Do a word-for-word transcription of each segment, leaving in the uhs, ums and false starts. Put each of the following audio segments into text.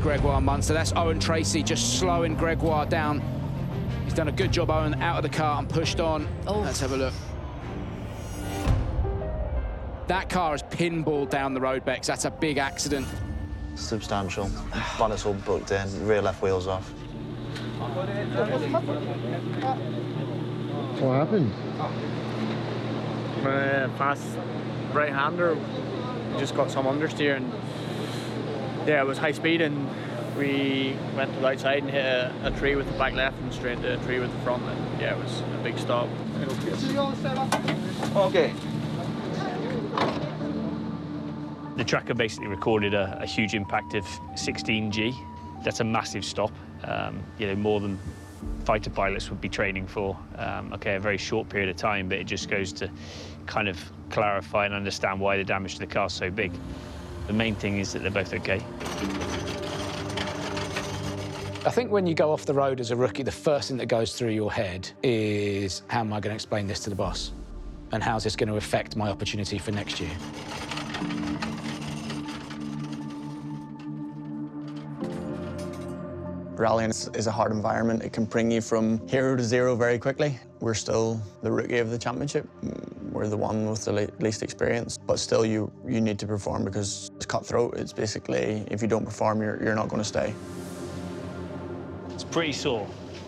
Gregoire Munster. That's Owen Tracy just slowing Gregoire down. He's done a good job, Owen, out of the car and pushed on. Oh. Let's have a look. That car has pinballed down the road, Bex. That's a big accident. Substantial. Bonnet's all booked in, rear left wheel's off. What happened? Uh, fast right-hander just got some understeer, and yeah, it was high speed, and we went to the outside and hit a, a tree with the back left and straight into a tree with the front, and yeah, it was a big stop. Okay. The tracker basically recorded a, a huge impact of sixteen G. That's a massive stop. Um, you know, more than fighter pilots would be training for. Um, okay, a very short period of time, but it just goes to kind of clarify and understand why the damage to the car is so big. The main thing is that they're both okay. I think when you go off the road as a rookie, the first thing that goes through your head is, how am I going to explain this to the boss? And how's this going to affect my opportunity for next year? Rallying is a hard environment. It can bring you from hero to zero very quickly. We're still the rookie of the championship. We're the one with the least experience, but still you, you need to perform because it's cutthroat. It's basically, if you don't perform, you're, you're not going to stay. It's pretty sore.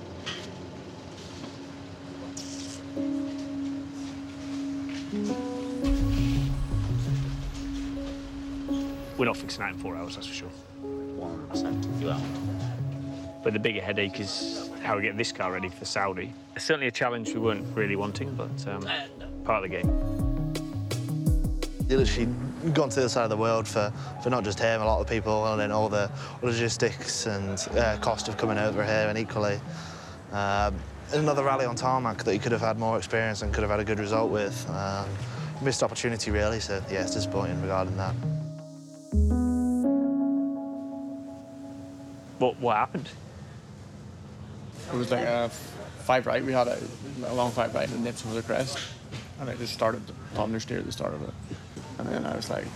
We're not fixing that in four hours, that's for sure. one hundred percent. You are. But the bigger headache is how we get this car ready for Saudi. It's certainly a challenge we weren't really wanting, but um, part of the game. You've literally gone to the other side of the world for, for not just him, a lot of people, and then all the logistics and uh, cost of coming over here, and equally um, another rally on tarmac that you could have had more experience and could have had a good result with. Um, missed opportunity, really, so yeah, it's disappointing regarding that. What, what happened? It was like a five right. We had a, a long five right and nips over the crest, and I just started to understeer at the start of it. And then I was like,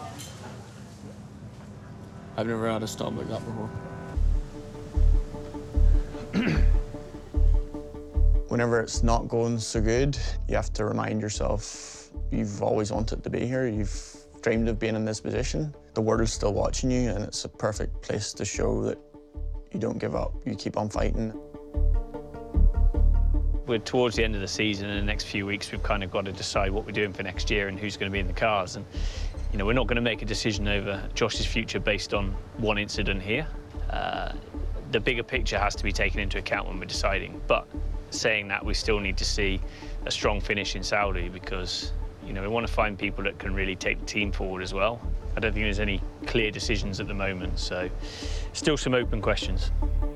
I've never had a stop like that before. Whenever it's not going so good, you have to remind yourself you've always wanted to be here. You've dreamed of being in this position. The world's still watching you, and it's a perfect place to show that you don't give up. You keep on fighting. We're towards the end of the season, and in the next few weeks, we've kind of got to decide what we're doing for next year and who's going to be in the cars. And, you know, we're not going to make a decision over Josh's future based on one incident here. Uh, the bigger picture has to be taken into account when we're deciding. But saying that, we still need to see a strong finish in Saudi because, you know, we want to find people that can really take the team forward as well. I don't think there's any clear decisions at the moment, so still some open questions.